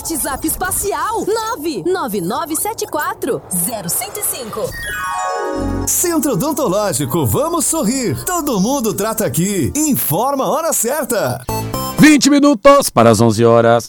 WhatsApp espacial 999740105. Centro Odontológico, vamos sorrir. Todo mundo trata aqui. Informa a hora certa. 20 minutos para as 11 horas.